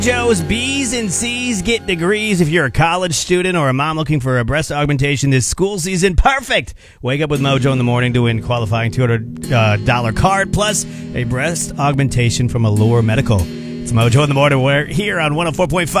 Joe's B's and C's get degrees if you're a college student or a mom looking for a breast augmentation this school season. Perfect! Wake up with Mojo in the morning to win qualifying $200 card plus a breast augmentation from Allure Medical. It's Mojo in the morning. We're here on 104.5